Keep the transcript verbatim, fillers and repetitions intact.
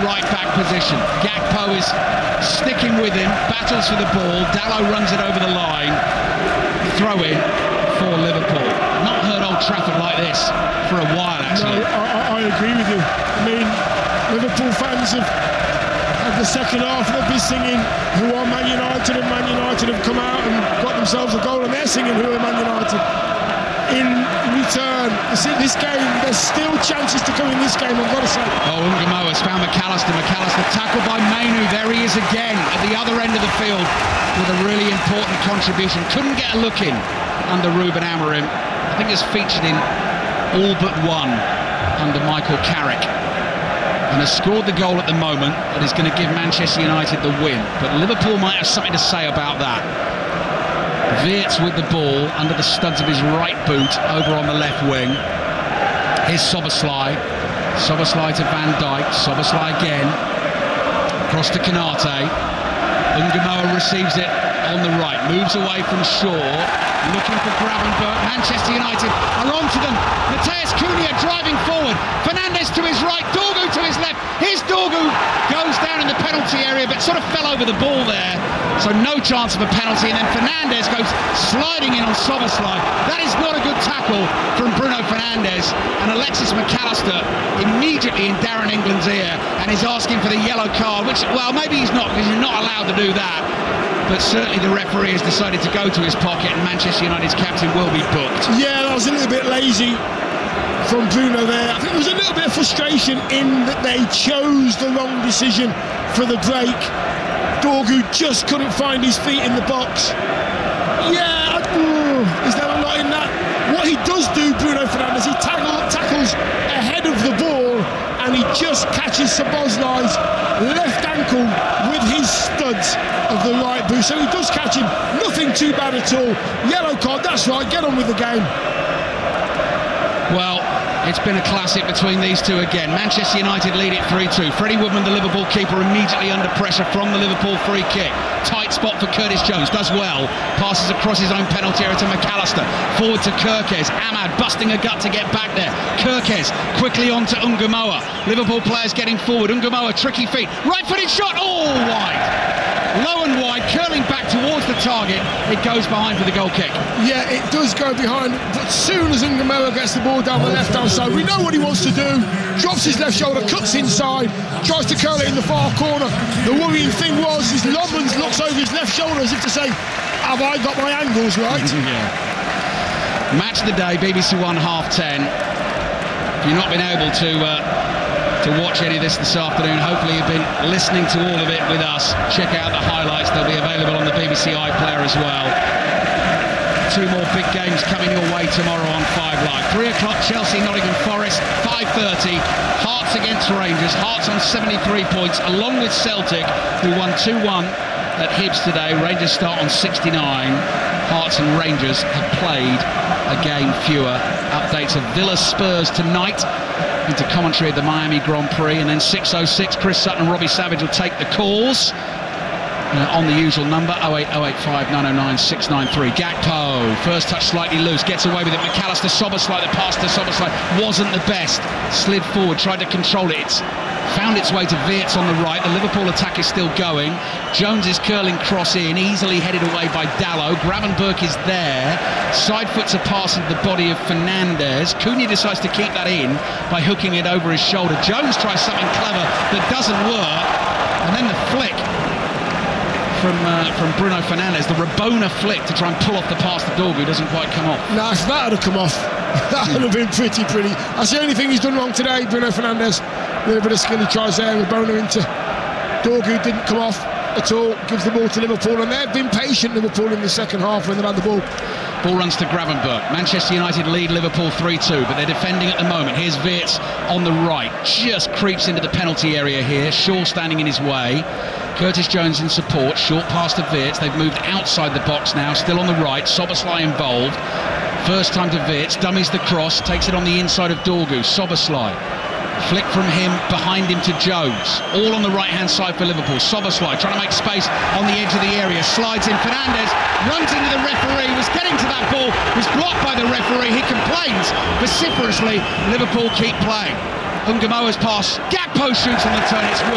right-back position. Gakpo is sticking with him, battles for the ball. Dalot runs it over the line. Throw in for Liverpool. Not heard Old Trafford like this for a while, actually. No, I, I agree with you. I mean, Liverpool fans have, of the second half, they've been singing "Who are Man United?" and Man United have come out and got themselves a goal, and they're singing "Who are Man United?" In return, this, this game, there's still chances to come in this game, I've got to say. Oh, Ungamoa has found McAllister. McAllister tackled by Mainu. There he is again at the other end of the field with a really important contribution. Couldn't get a look in under Ruben Amorim. I think it's featured in all but one under Michael Carrick. And has scored the goal at the moment that is going to give Manchester United the win. But Liverpool might have something to say about that. Wirtz with the ball under the studs of his right boot over on the left wing. Here's Szoboszlai. Szoboszlai to Van Dijk. Szoboszlai again. Across to Konate. Ungamoa receives it on the right. Moves away from Shaw. Looking for Gravenberch. Manchester United are onto them. Matheus Cunha driving forward. Fernandes to his right. Dorgu to his left. Here's Dorgu. Goes down in the penalty area but sort of fell over the ball there. So no chance of a penalty. And then Fernandes goes sliding in on Szoboszlai. That is not a good tackle from Bruno Fernandes. And Alexis McAllister immediately in Darren England's ear and is asking for the yellow card, which, well, maybe he's not because you're not allowed to do that. But certainly the referee has decided to go to his pocket and Manchester United's captain will be booked. Yeah, that was a little bit lazy from Bruno there. I think there was a little bit of frustration in that they chose the wrong decision for the break. Dorgu just couldn't find his feet in the box. Yeah, oh, is there a lot in that? What he does do, Bruno Fernandes, he tackle, tackles ahead of the ball and he just catches Szoboszlai's left ankle with his studs of the right boot. So he does catch him. Nothing too bad at all. Yellow card, that's right, get on with the game. Well, it's been a classic between these two again. Manchester United lead it three two. Freddie Woodman, the Liverpool keeper, immediately under pressure from the Liverpool free kick. Tight spot for Curtis Jones, does well. Passes across his own penalty area to McAllister. Forward to Kerkez. Ahmad busting a gut to get back there. Kerkez quickly on to Ungamoa. Liverpool players getting forward. Ungamoa, tricky feet. Right-footed shot, all wide. Low and wide, curling back towards the target. It goes behind for the goal kick. Yeah, it does go behind. But as soon as Ungamoa gets the ball down the left-hand side, we know what he wants to do. Drops his left shoulder, cuts inside, tries to curl it in the far corner. The worrying thing was, is Lomans looks over his left shoulder as if to say, have I got my angles right? Yeah. Match of the day, B B C One, half ten. If you've not been able to uh, to watch any of this this afternoon, hopefully you've been listening to all of it with us. Check out the highlights, they'll be available on the B B C iPlayer as well. Two more big games coming your way tomorrow on Five Live. Three o'clock, Chelsea, Nottingham Forest. Five thirty, Hearts against Rangers. Hearts on seventy-three points, along with Celtic, who won two one at Hibs today. Rangers start on sixty-nine. Hearts and Rangers have played a game fewer. Updates of Villa Spurs tonight into commentary of the Miami Grand Prix, and then six oh six, Chris Sutton and Robbie Savage will take the calls uh, on the usual number oh eight oh eight five nine oh nine six nine three. Gakpo, first touch slightly loose, gets away with it. McAllister, Szoboszlai, the pass to Szoboszlai wasn't the best. Slid forward, tried to control it. It's found its way to Wirtz on the right. The Liverpool attack is still going. Jones is curling cross in, easily headed away by Dalot. Gravenberch is there. Side foots a pass into the body of Fernandes. Cunha decides to keep that in by hooking it over his shoulder. Jones tries something clever that doesn't work. And then the flick from uh, from Bruno Fernandes, the Rabona flick to try and pull off the pass to Dorgu, doesn't quite come off. Nah, if that had come off, that would have been pretty, pretty. That's the only thing he's done wrong today, Bruno Fernandes. A little bit of skill he tries there with Rabona into Dorgu, didn't come off at all. Gives the ball to Liverpool, and they've been patient, Liverpool, in the second half when they've had the ball. Ball runs to Gravenberch. Manchester United lead Liverpool three two, but they're defending at the moment. Here's Wirtz on the right. Just creeps into the penalty area here. Shaw standing in his way. Curtis Jones in support. Short pass to Wirtz. They've moved outside the box now. Still on the right. Szoboszlai involved. First time to Wirtz. Dummies the cross. Takes it on the inside of Dorgu. Szoboszlai. Flick from him behind him to Jones. All on the right-hand side for Liverpool. Szoboszlai trying to make space on the edge of the area. Slides in. Fernandes runs into the referee. Was getting to that ball. Was blocked by the referee. He complains vociferously. Liverpool keep playing. Ungamoa's pass. Gakpo shoots on the turn. It's